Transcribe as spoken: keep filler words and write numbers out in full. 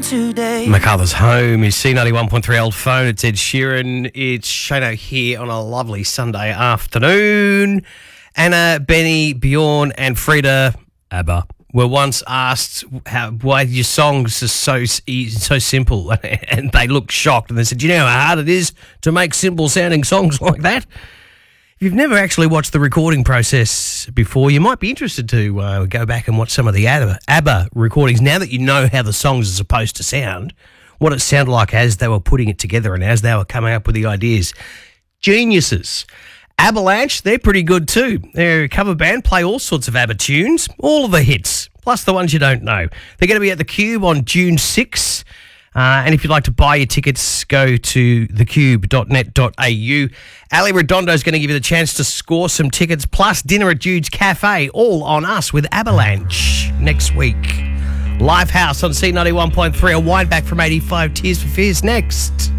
today. MacArthur's Home is C ninety-one point three Old Phone. It's Ed Sheeran. It's Shano here on a lovely Sunday afternoon. Anna, Benny, Bjorn and Frida ABBA were once asked how, why your songs are so so simple, and they looked shocked, and they said, "Do you know how hard it is to make simple-sounding songs like that?" If you've never actually watched the recording process before, you might be interested to uh, go back and watch some of the ABBA, ABBA recordings now that you know how the songs are supposed to sound, what it sounded like as they were putting it together and as they were coming up with the ideas. Geniuses. Avalanche, they're pretty good too. They're a cover band, play all sorts of ABBA tunes, all of the hits, plus the ones you don't know. They're going to be at the Cube on June sixth. Uh, and if you'd like to buy your tickets, go to the cube dot net dot a u. Ali Redondo is going to give you the chance to score some tickets, plus dinner at Jude's Cafe, all on us with Avalanche next week. Lifehouse on C ninety-one point three, a wind back from eighty-five, Tears for Fears next.